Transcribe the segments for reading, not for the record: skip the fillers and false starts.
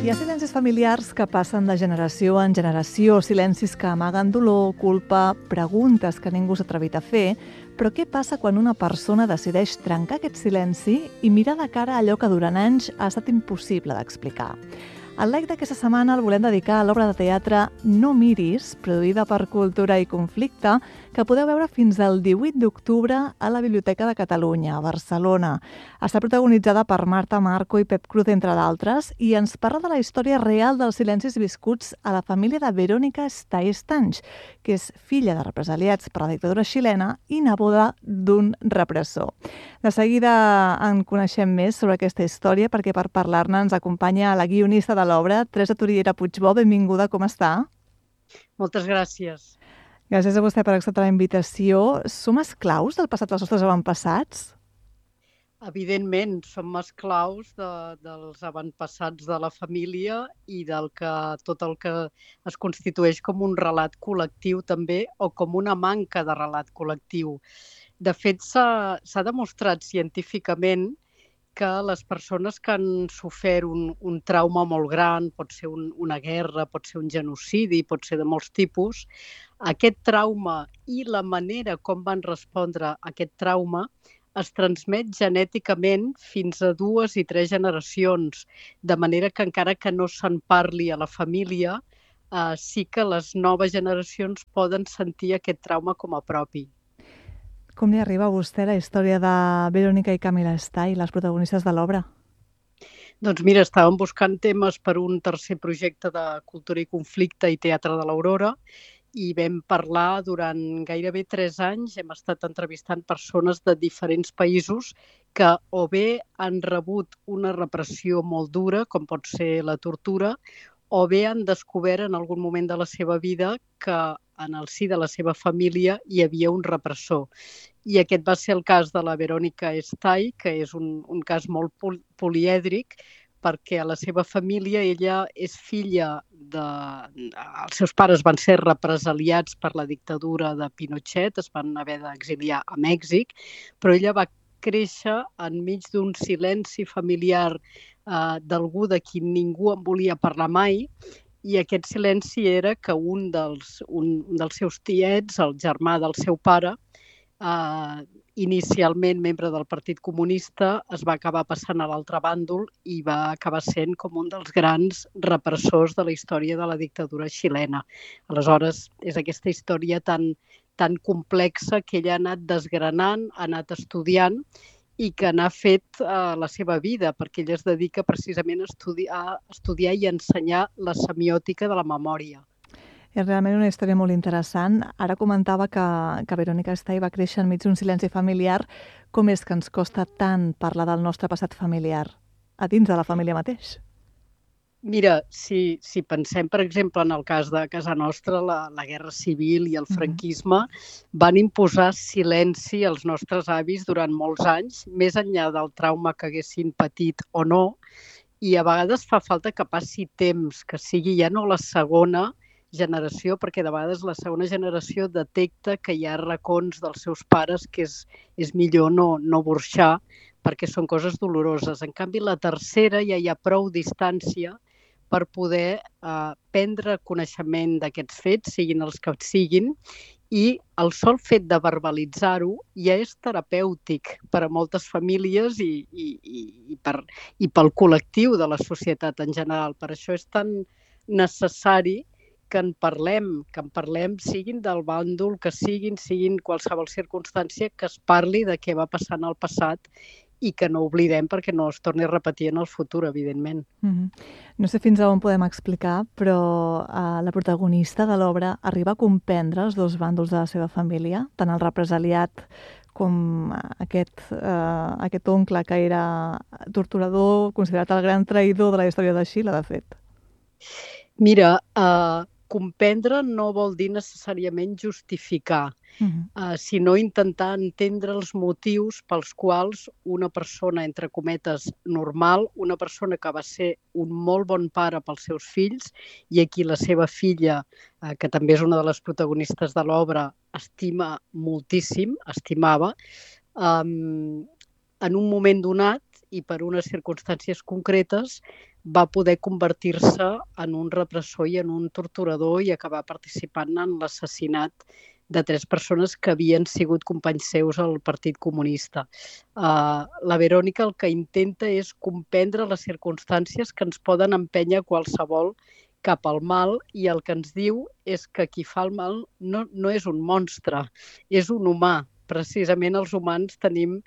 Hi ha silencis familiars que passen de generació en generació, silencis que amaguen dolor, culpa, preguntes que ningú s'ha atrevit a fer, però què passa quan una persona decideix trencar aquest silenci i mirar de cara a allò que durant anys ha estat impossible d'explicar? El lec d'aquesta setmana el volem dedicar a l'obra de teatre No miris, produïda per Cultura i Conflicte, que podeu veure fins al 18 d'octubre a la Biblioteca de Catalunya, a Barcelona. Està protagonitzada per Marta Marco i Pep Cruz, entre d'altres, i ens parla de la història real dels silencis viscuts a la família de Verónica Estay Estanys, que és filla de represaliats per la dictadura xilena i neboda d'un repressor. De seguida en coneixem més sobre aquesta història perquè per parlar-ne ens acompanya la guionista de l'obra, Teresa Toriera Puigbó. Benvinguda, com està? Moltes gràcies. Gràcies a vostè per acceptar la invitació. Som esclaus del passat dels nostres avantpassats? Evidentment, som esclaus dels avantpassats de la família i tot el que es constitueix com un relat col·lectiu també o com una manca de relat col·lectiu. De fet, s'ha demostrat científicament que les persones que han sofert un trauma molt gran, pot ser una guerra, pot ser un genocidi, pot ser de molts tipus, aquest trauma i la manera com van respondre a aquest trauma es transmet genèticament fins a 2 i 3 generacions, de manera que encara que no se'n parli a la família, sí que les noves generacions poden sentir aquest trauma com a propi. Com li arriba a vostè la història de Verónica i Camila Estay, les protagonistes de l'obra? Doncs mira, estàvem buscant temes per un tercer projecte de Cultura i Conflicte i Teatre de l'Aurora i vam parlar durant gairebé 3 anys, hem estat entrevistant persones de diferents països que o bé han rebut una repressió molt dura, com pot ser la tortura, o bé han descobert en algun moment de la seva vida que en el si de la seva família hi havia un repressor. I aquest va ser el cas de la Verónica Estay, que és un cas molt polièdric, perquè a la seva família ella és filla els seus pares van ser represaliats per la dictadura de Pinochet, es van haver d'exiliar a Mèxic, però ella va créixer enmig d'un silenci familiar d'algú de qui ningú en volia parlar mai, i aquest silenci era que un dels seus tiets, el germà del seu pare, inicialment membre del Partit Comunista, es va acabar passant a l'altre bàndol i va acabar sent com un dels grans repressors de la història de la dictadura xilena. Aleshores, és aquesta història tan complexa que ella ha anat desgranant, ha anat estudiant i que n'ha fet la seva vida, perquè ella es dedica precisament a estudiar i ensenyar la semiòtica de la memòria. És realment una història molt interessant. Ara comentava que Verónica Estay va créixer enmig d'un silenci familiar. Com és que ens costa tant parlar del nostre passat familiar a dins de la família mateix? Mira, si pensem, per exemple, en el cas de casa nostra, la Guerra Civil i el franquisme van imposar silenci als nostres avis durant molts anys, més enllà del trauma que haguessin patit o no, i a vegades fa falta que passi temps, que sigui ja no la segona generació, perquè de vegades la segona generació detecta que hi ha racons dels seus pares que és millor no burxar, perquè són coses doloroses. En canvi, la tercera ja hi ha prou distància per poder prendre coneixement d'aquests fets, siguin els que siguin, i el sol fet de verbalitzar-ho ja és terapèutic per a moltes famílies i pel col·lectiu de la societat en general. Per això és tan necessari que en parlem, siguin del bàndol que siguin qualsevol circumstància, que es parli de què va passar en el passat i que no oblidem perquè no es torni a repetir en el futur, evidentment. No sé fins a on podem explicar, però la protagonista de l'obra arriba a comprendre els dos bàndols de la seva família, tant el represaliat com aquest oncle que era torturador, considerat el gran traïdor de la història de Xile, de fet. Mira, comprendre no vol dir necessàriament justificar, sinó intentar entendre els motius pels quals una persona, entre cometes, normal, una persona que va ser un molt bon pare pels seus fills i a qui la seva filla, que també és una de les protagonistes de l'obra, estima moltíssim, estimava, en un moment donat i per unes circumstàncies concretes va poder convertir-se en un repressor i en un torturador i acabar participant en l'assassinat de 3 persones que havien sigut companys seus al Partit Comunista. La Verònica el que intenta és comprendre les circumstàncies que ens poden empènyer qualsevol cap al mal i el que ens diu és que qui fa el mal no és un monstre, és un humà. Precisament els humans tenim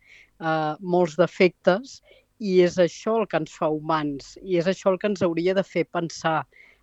molts defectes i és això el que ens fa humans i és això el que ens hauria de fer pensar,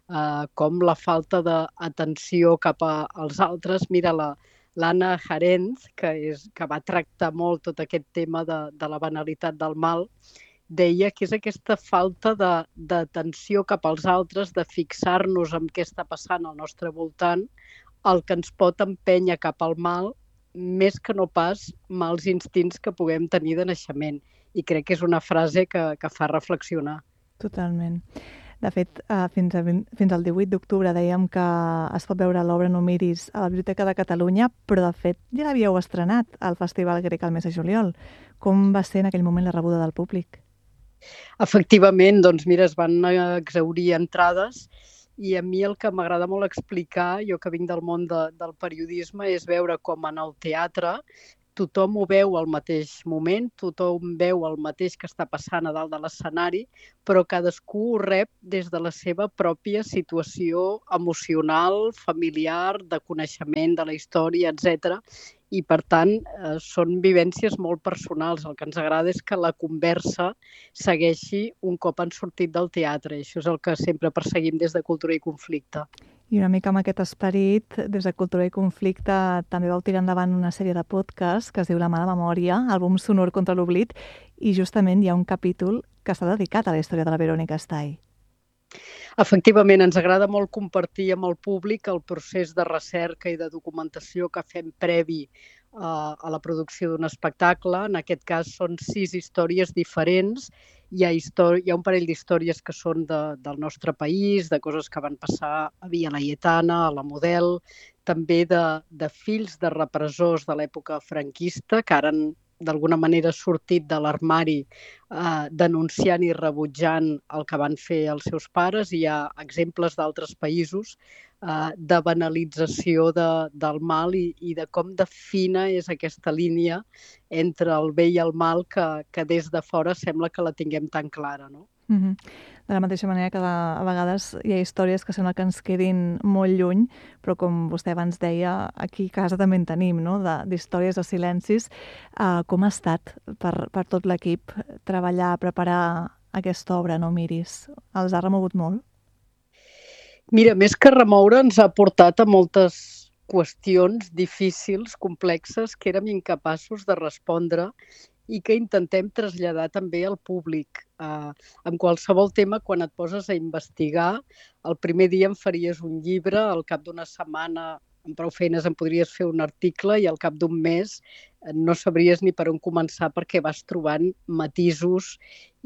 com la falta d'atenció cap als altres. Mira, l'Anna Arendt, que va tractar molt tot aquest tema de la banalitat del mal, deia que és aquesta falta d'atenció cap als altres, de fixar-nos en què està passant al nostre voltant, el que ens pot empènyer cap al mal, més que no pas mals instints que puguem tenir de naixement. I crec que és una frase que fa reflexionar. Totalment. De fet, fins al 18 d'octubre dèiem que es pot veure l'obra No miris a la Biblioteca de Catalunya, però de fet ja l'havíeu estrenat al Festival Grec al mes de juliol. Com va ser en aquell moment la rebuda del públic? Efectivament, doncs mira, es van exhaurir entrades i a mi el que m'agrada molt explicar, jo que vinc del món del periodisme, és veure com en el teatre tothom ho veu al mateix moment, tothom veu el mateix que està passant a dalt de l'escenari, però cadascú ho rep des de la seva pròpia situació emocional, familiar, de coneixement de la història, etc. I, per tant, són vivències molt personals. El que ens agrada és que la conversa segueixi un cop han sortit del teatre. Això és el que sempre perseguim des de Cultura i Conflicte. I una mica amb aquest esperit, des de Cultura i Conflicte també vau tirar endavant una sèrie de podcasts que es diu La mà de memòria, àlbum sonor contra l'oblit, i justament hi ha un capítol que està dedicat a la història de la Verònica Stay. Efectivament, ens agrada molt compartir amb el públic el procés de recerca i de documentació que fem previ a la producció d'un espectacle. En aquest cas són 6 històries diferents. Hi ha un parell d'històries que són del nostre país, de coses que van passar a Via Laietana, a la Model, també de fills de repressors de l'època franquista que ara han d'alguna manera sortit de l'armari denunciant i rebutjant el que van fer els seus pares. Hi ha exemples d'altres països de banalització del mal i de com de fina és aquesta línia entre el bé i el mal que des de fora sembla que la tinguem tan clara, no? De la mateixa manera que a vegades hi ha històries que sembla que ens quedin molt lluny, però com vostè abans deia, aquí a casa també en tenim, no? D'històries de silencis. Com ha estat per tot l'equip treballar, preparar aquesta obra, No miris? Els ha remogut molt? Mira, més que remoure, ens ha portat a moltes qüestions difícils, complexes, que érem incapaços de respondre i que intentem traslladar també al públic. En qualsevol tema, quan et poses a investigar, el primer dia em faries un llibre, al cap d'una setmana amb prou feines em podries fer un article i al cap d'un mes no sabries ni per on començar perquè vas trobant matisos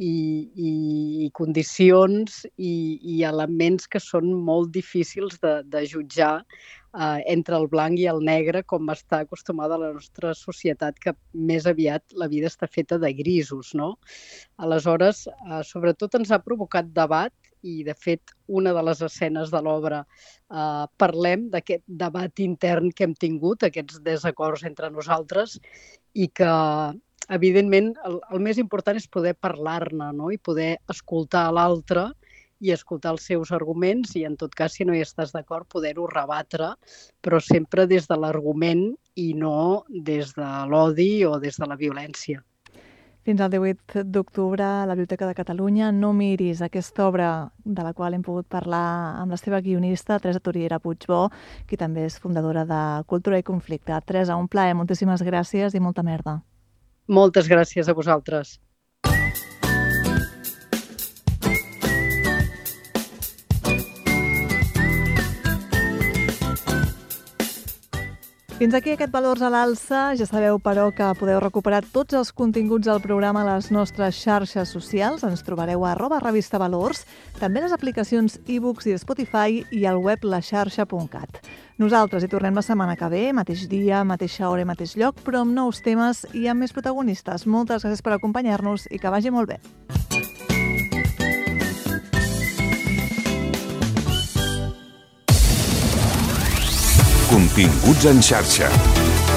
i condicions i elements que són molt difícils de jutjar entre el blanc i el negre, com està acostumada la nostra societat, que més aviat la vida està feta de grisos, no? Aleshores, sobretot ens ha provocat debat i, de fet, una de les escenes de l'obra parlem d'aquest debat intern que hem tingut, aquests desacords entre nosaltres i que, evidentment, el més important és poder parlar-ne, no? I poder escoltar l'altre i escoltar els seus arguments i, en tot cas, si no hi estàs d'acord, poder-ho rebatre, però sempre des de l'argument i no des de l'odi o des de la violència. Fins al 18 d'octubre a la Biblioteca de Catalunya, No miris, aquesta obra de la qual hem pogut parlar amb la seva guionista, Teresa Toriera Puigbó, qui també és fundadora de Cultura i Conflicte. Teresa, un plaer, moltíssimes gràcies i molta merda. Moltes gràcies a vosaltres. Fins aquí aquest Valors a l'Alça. Ja sabeu, però, que podeu recuperar tots els continguts del programa a les nostres xarxes socials. Ens trobareu a @revistavalors, també les aplicacions iBooks i Spotify i al web laxarxa.cat. Nosaltres hi tornem la setmana que ve, mateix dia, mateixa hora i mateix lloc, però amb nous temes i amb més protagonistes. Moltes gràcies per acompanyar-nos i que vagi molt bé. Continguts en xarxa.